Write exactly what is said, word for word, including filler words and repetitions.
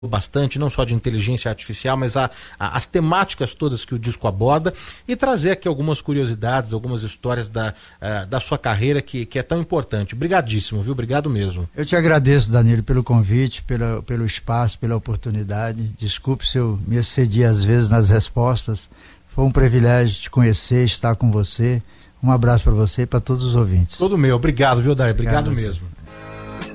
bastante, não só de inteligência artificial, mas a, a, as temáticas todas que o disco aborda, e trazer aqui algumas curiosidades, algumas histórias da, uh, da sua carreira que, que é tão importante. Obrigadíssimo, viu? Obrigado mesmo. Eu te agradeço, Danilo, pelo convite, pela, pelo espaço, pela oportunidade. Desculpe se eu me excedi às vezes nas respostas. Foi um privilégio te conhecer, estar com você. Um abraço para você e para todos os ouvintes. Todo meu. Obrigado, viu, Daí? Obrigado, Obrigado mesmo.